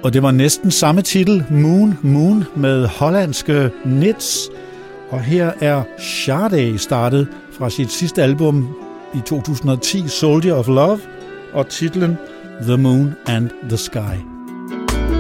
Og det var næsten samme titel, Moon Moon, med hollandske Nits. Og her er Sade startet fra sit sidste album i 2010, Soldier of Love, og titlen The Moon and the Sky.